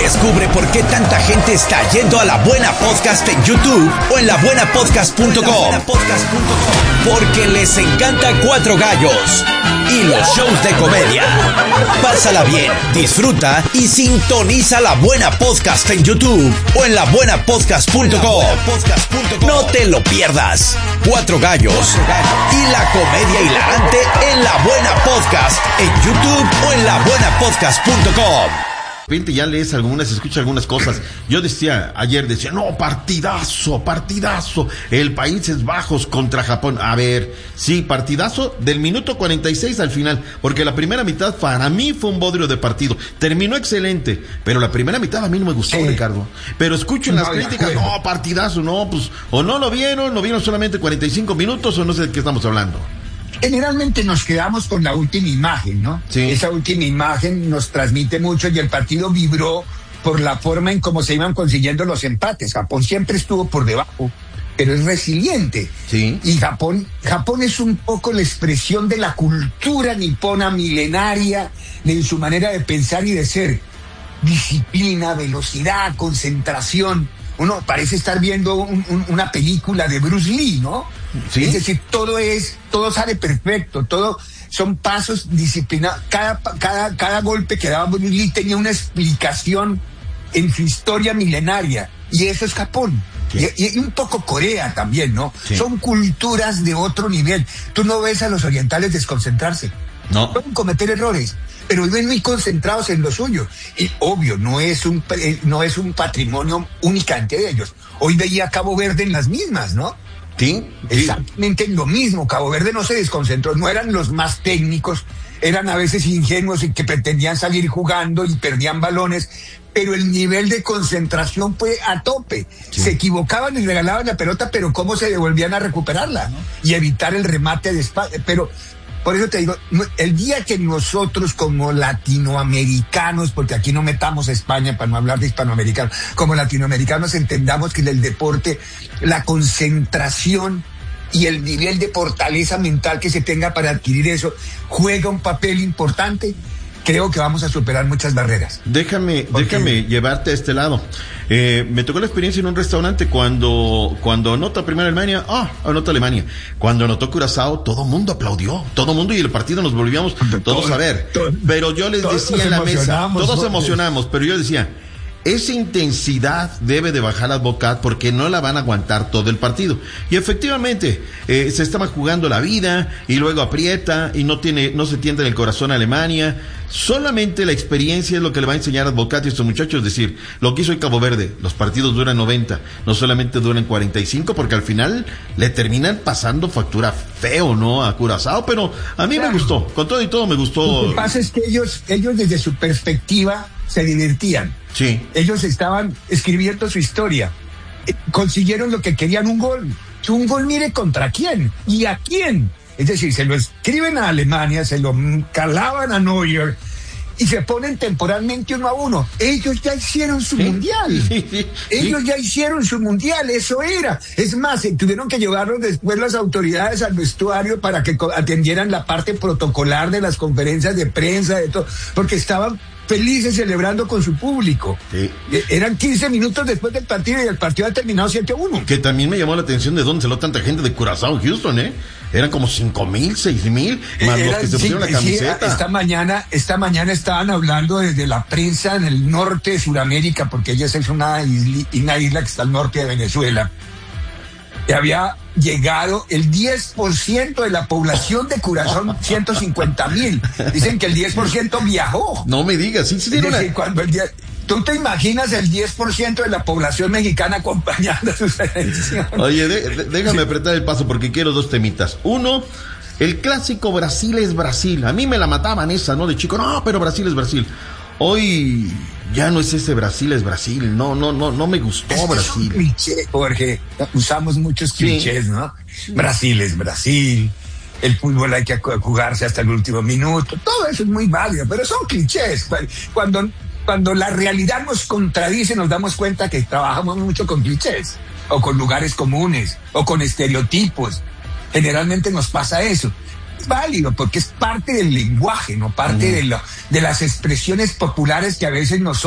Descubre por qué tanta gente está yendo a La Buena Podcast en YouTube o en labuenapodcast.com. Porque les encanta Cuatro Gallos y los shows de comedia. Pásala bien, disfruta y sintoniza La Buena Podcast en YouTube o en labuenapodcast.com. No te lo pierdas. Cuatro Gallos y la comedia hilarante en La Buena Podcast en YouTube o en labuenapodcast.com. De repente ya lees algunas, escuchas algunas cosas. Yo ayer decía, no, partidazo, el Países Bajos contra Japón. A ver, sí, partidazo del minuto 46 al final, porque la primera mitad para mí fue un bodrio de partido. Terminó excelente, pero la primera mitad a mí no me gustó, Ricardo. Pero escucho en las críticas, no, partidazo, no, pues, o no lo vieron solamente 45 minutos, o no sé de qué estamos hablando. Generalmente nos quedamos con la última imagen, ¿no? Sí. Esa última imagen nos transmite mucho y el partido vibró por la forma en cómo se iban consiguiendo los empates. Japón siempre estuvo por debajo, pero es resiliente. Sí. Y Japón es un poco la expresión de la cultura nipona milenaria, de su manera de pensar y de ser. Disciplina, velocidad, concentración. Uno parece estar viendo una película de Bruce Lee, ¿no? Sí. Es decir, todo sale perfecto, todo son pasos disciplinados. Cada golpe que daba Bruce Lee tenía una explicación en su historia milenaria. Y eso es Japón. Sí. Y un poco Corea también, ¿no? Sí. Son culturas de otro nivel. Tú no ves a los orientales desconcentrarse. No. Pueden cometer errores, pero viven muy concentrados en lo suyo. Y obvio, no es un patrimonio únicamente de ellos. Hoy veía a Cabo Verde en las mismas, ¿no? Sí. Exactamente en lo mismo. Cabo Verde no se desconcentró, no eran los más técnicos, eran a veces ingenuos y que pretendían salir jugando y perdían balones, pero el nivel de concentración fue a tope. Sí. Se equivocaban y regalaban la pelota, pero cómo se devolvían a recuperarla, ¿no? Y evitar el remate de espalda. Pero por eso te digo, el día que nosotros como latinoamericanos, porque aquí no metamos a España para no hablar de hispanoamericanos, como latinoamericanos entendamos que en el deporte la concentración y el nivel de fortaleza mental que se tenga para adquirir eso juega un papel importante, creo que vamos a superar muchas barreras. Déjame llevarte a este lado. Me tocó la experiencia en un restaurante cuando anota primero anota Alemania. Cuando anotó Curazao, todo el mundo aplaudió, y el partido nos volvíamos todos a ver. Pero yo les decía en la mesa, todos emocionamos, pero yo decía, esa intensidad debe de bajar Advocat porque no la van a aguantar todo el partido. Y efectivamente, se estaba jugando la vida y luego aprieta y no se tiende en el corazón a Alemania. Solamente la experiencia es lo que le va a enseñar a Advocat y a estos muchachos. Es decir, lo que hizo en Cabo Verde, los partidos duran 90, no solamente duran 45, porque al final le terminan pasando factura feo, ¿no? A Curazao, pero a mí me gustó, con todo y todo me gustó. Lo que pasa es que ellos desde su perspectiva se divertían. Sí. Ellos estaban escribiendo su historia. Consiguieron lo que querían, un gol. Un gol, mire, ¿contra quién? ¿Y a quién? Es decir, se lo escriben a Alemania, se lo calaban a Neuer y se ponen temporalmente 1-1. Ellos ya hicieron su mundial. Ellos ya hicieron su mundial, eso era. Es más, tuvieron que llevarlos después las autoridades al vestuario para que atendieran la parte protocolar de las conferencias de prensa, de todo, porque estaban felices celebrando con su público. Sí. Eran 15 minutos después del partido y el partido ha terminado 7-1. Que también me llamó la atención de dónde salió tanta gente de Curazao, Houston, Eran como 5,000, 6,000, más los que se pusieron la camiseta. Sí, esta mañana estaban hablando desde la prensa en el norte de Sudamérica, porque ella es una isla que está al norte de Venezuela, que había llegado el 10% de la población de Curazao, 150,000. Dicen que el 10% viajó. No me digas, sí. ¿Tú te imaginas el 10% de la población mexicana acompañando a su selección? Oye, déjame apretar el paso porque quiero dos temitas. Uno, el clásico Brasil es Brasil. A mí me la mataban esa, ¿no? De chico, no, pero Brasil es Brasil. Hoy ya no es ese Brasil es Brasil. No me gustó Brasil. Es un cliché, Jorge. Usamos muchos clichés, ¿no? Brasil es Brasil. El fútbol hay que jugarse hasta el último minuto. Todo eso es muy válido, pero son clichés. Cuando la realidad nos contradice, nos damos cuenta que trabajamos mucho con clichés, o con lugares comunes, o con estereotipos. Generalmente nos pasa eso. Es válido porque es parte del lenguaje, no parte de las expresiones populares que a veces nos